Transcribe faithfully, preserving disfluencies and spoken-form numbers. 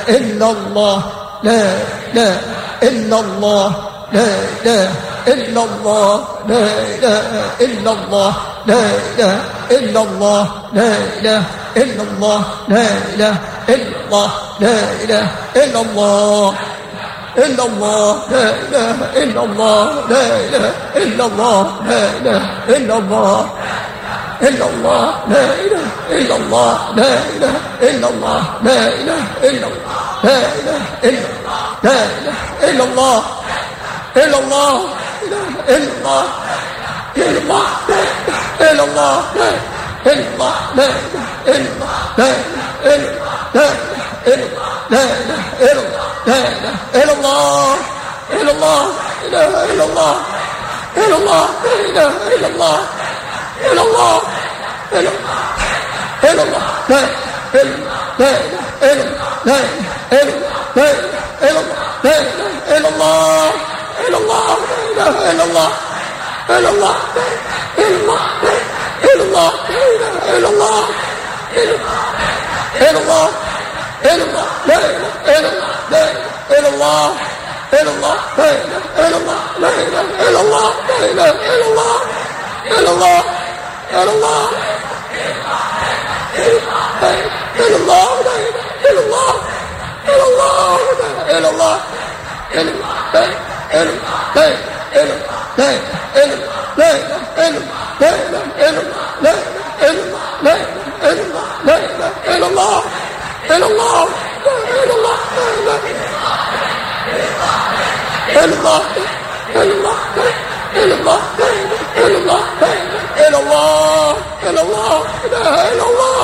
إلا الله لا إله إلا الله لا إله إلا الله لا إله إلا الله لا إله إلا الله لا إله إلا الله لا إله إلا الله لا إله إلا الله إلا الله لا إله إلا الله لا إله إلا الله لا إله إلا الله إلا الله لا إله إلا الله لا إله إلا الله لا إله إلا الله لا إله إلا الله لا إله إلا الله إلا الله إلا الله إلا الله إلا الله إلا الله لا إله إلا الله لا إله إلا الله لا إله إلا الله إلا الله لا إله إلا الله إلا الله لا إله إلا الله إلا الله إلا الله إلا الله لا لا إله لا إله لا إله لا إله إلا الله إلا الله لا إله إلا الله إلا الله إلا الله إلا الله إلا الله إلا الله إلا الله لا إله إلا الله إلا الله لا إله إلا الله لا إله إلا الله لا إله إلا الله إلا الله إلا الله إلا الله لا إله إلا الله إلا الله لا إله إلا الله إلا الله لا إله لا إله لا إله لا إله لا إله لا إله لا إله إلا الله إلا الله إلا الله إلا الله إلا الله إلا الله إلا الله إلا الله إلا الله إلا الله إلا الله إلا الله